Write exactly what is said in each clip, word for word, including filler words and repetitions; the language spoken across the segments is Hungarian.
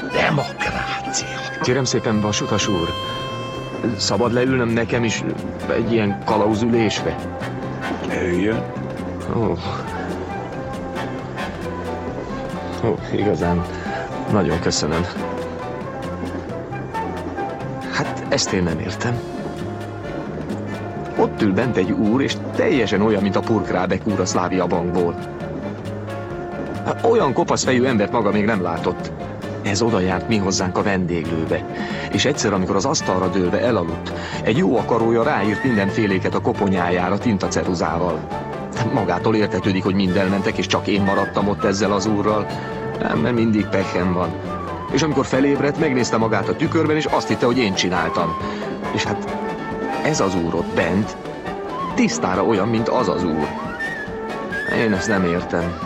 Demokrácia. Kérem szépen, vasutas úr, szabad leülnöm nekem is egy ilyen kalauzülésre? Üljön. Ó, Ó, igazán nagyon köszönöm. Hát ezt én nem értem. Ott ül bent egy úr, és teljesen olyan, mint a Purkrábek úr a Szlávia bankból. Olyan kopaszfejű embert maga még nem látott. Ez oda járt mi hozzánk a vendéglőbe, és egyszer, amikor az asztalra dőlve elaludt, egy jó akarója ráírt mindenféléket a koponyájára tintaceruzával. Magától értetődik, hogy mind elmentek, és csak én maradtam ott ezzel az úrral, mert mindig pechem van. És amikor felébredt, megnézte magát a tükörben, és azt hitte, hogy én csináltam. És hát ez az úr ott bent tisztára olyan, mint az az úr. Én ezt nem értem.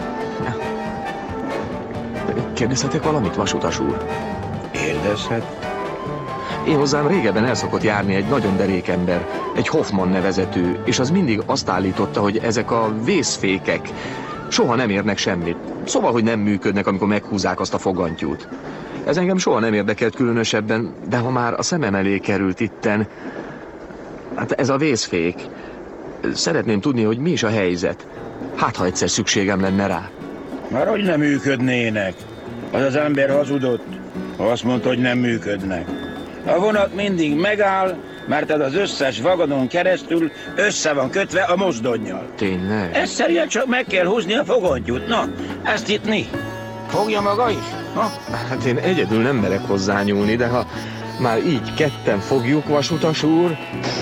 Kérdezhetek valamit, vasutas úr? Kérdezhet. Én hozzám régebben el szokott járni egy nagyon derék ember, egy Hoffman nevezetű, és az mindig azt állította, hogy ezek a vészfékek soha nem érnek semmit. Szóval, hogy nem működnek, amikor meghúzzák azt a fogantyút. Ez engem soha nem érdekelt különösebben, de ha már a szemem elé került itten, hát ez a vészfék. Szeretném tudni, hogy mi is a helyzet. Hát, ha egyszer szükségem lenne rá. Már hogy nem működnének? Az az ember hazudott, ha azt mondta, hogy nem működnek. A vonat mindig megáll, mert ez az összes vagonon keresztül össze van kötve a mozdonnyal. Tényleg? Egyszerűen csak meg kell húzni a fogantyút. Na, ezt itt mi? Fogja maga is? Ha? Hát én egyedül nem merek hozzányúlni, de ha már így ketten fogjuk, vasutas úr...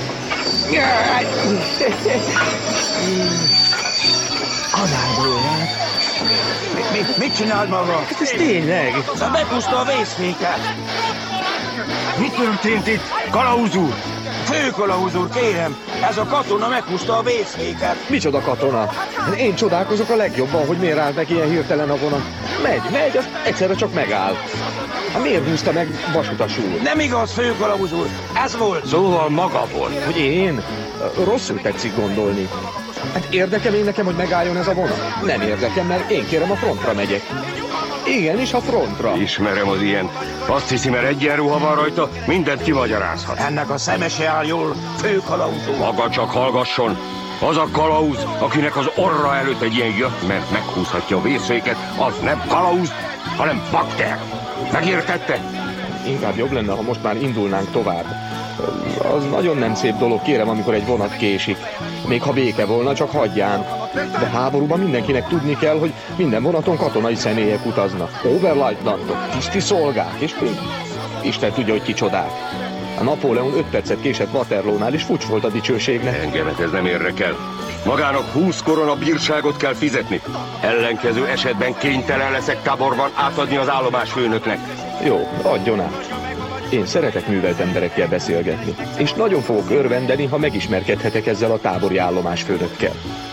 Adárdóját! Mit, mit csinál maga? Hát ez tényleg! Meghúzta a vészféket! Mi történt itt, kalauz úr? Főkalauz úr, kérem! Ez a katona meghúzta a vészféket! Micsoda katona? Én csodálkozok a legjobban, hogy miért állt meg ilyen hirtelen a vonat. Megy, megy, az egyszerre csak megáll. Hát miért húzta meg, vasutas úr? Nem igaz, főkalauz úr! Ez volt! Szóval maga volt. Hogy én? Rosszul tetszik gondolni. Hát érdekel én nekem, hogy megálljon ez a vonat? Nem érdekel, mert én kérem, a frontra megyek. Igenis, a frontra. Ismerem az ilyen. Azt hiszi, mert egyenruha van rajta, mindent kimagyarázhat. Ennek a szemese áll jól, főkalauz úr. Maga csak hallgasson. Az a kalauz, akinek az orra előtt egy ilyen jött, mert meghúzhatja a vészféket, az nem kalauz, hanem bakter. Megértette? Inkább jobb lenne, ha most már indulnánk tovább. Az nagyon nem szép dolog, kérem, amikor egy vonat késik. Még ha béke volna, csak hagyján. De háborúban mindenkinek tudni kell, hogy minden vonaton katonai személyek utaznak. Oberleutnantok, tiszti szolgák, és Isten tudja, hogy kicsodák. A Napóleon öt percet késett Waterloo-nál, és fucs volt a dicsőségnek. Engemet ez nem érdekel. Magának húsz korona bírságot kell fizetni. Ellenkező esetben kénytelen leszek táborban átadni az állomás főnöknek. Jó, adjon át. Én szeretek művelt emberekkel beszélgetni, és nagyon fogok örvendeni, ha megismerkedhetek ezzel a tábori állomás főnökkel.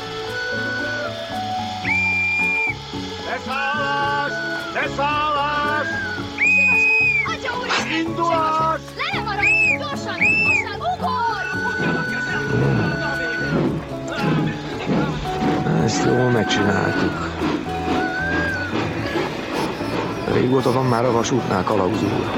Leszállás! Leszállás! Atya úr! Indulás! Le ne maradj! Gyorsan! Gyorsan! Ugorj! Ezt jól megcsináltuk. Régóta van már a vasútnál, kalauz úr.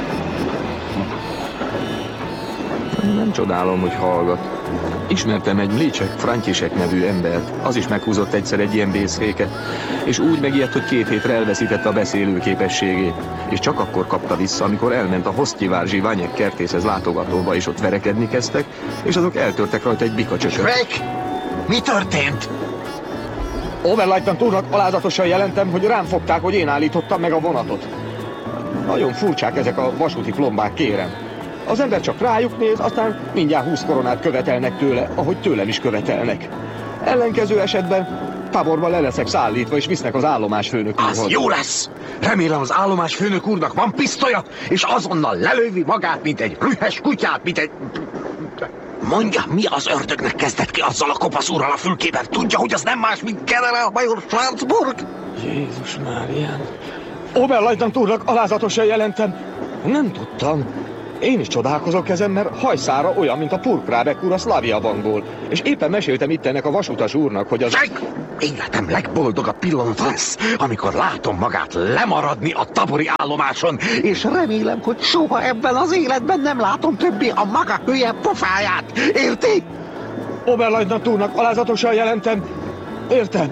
Nem csodálom, hogy hallgat. Ismertem egy Mlécsek František nevű embert, az is meghúzott egyszer egy ilyen vészféket, és úgy megijedt, hogy két hétre elveszítette a beszélő képességét, és csak akkor kapta vissza, amikor elment a Hosztyivárzsi Vanyek kertészhez látogatóba, és ott verekedni kezdtek, és azok eltörtek rajta egy bikacsököt. Drake! Mi történt? Oberleutnant úrnak alázatosan jelentem, hogy rám fogták, hogy én állítottam meg a vonatot. Nagyon furcsák ezek a vasúti plombák, kérem. Az ember csak rájuk néz, aztán mindjárt húsz koronát követelnek tőle, ahogy tőlem is követelnek. Ellenkező esetben táborban le leszek szállítva, és visznek az állomásfőnök úrhoz. Az jó lesz! Remélem az állomásfőnök úrnak van pisztolya, és azonnal lelövi magát, mint egy rühes kutyát, mint egy... Mondja, mi az ördögnek kezdett ki azzal a kopasz úrral a fülkében? Tudja, hogy az nem más, mint generál major Schwarzburg? Jézus Márián! Oberleutnant úrnak alázatosan jelentem. Nem tudtam. Én is csodálkozok ezen, mert hajszára olyan, mint a Purkrábek úr a Szlávia bankból. És éppen meséltem itt ennek a vasutas úrnak, hogy az... Jack! Életem legboldogabb pillanat lesz, amikor látom magát lemaradni a tabori állomáson, és remélem, hogy soha ebben az életben nem látom többé a maga hülye pofáját. Érti? Oberleutnant úrnak alázatosan jelentem. Értem.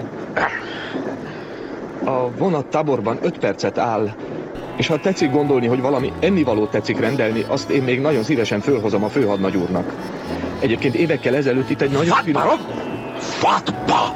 A vonat táborban öt percet áll, és ha tetszik gondolni, hogy valami ennivalót tetszik rendelni, azt én még nagyon szívesen fölhozom a főhadnagy úrnak. Egyébként évekkel ezelőtt itt egy nagyon... Fatbarok! Fatba!